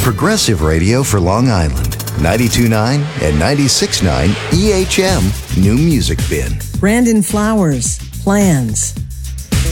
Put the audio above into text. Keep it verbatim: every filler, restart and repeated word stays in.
Progressive Radio for Long Island. ninety-two point nine and ninety-six point nine E H M New Music Bin. Brandon Flowers, Plans.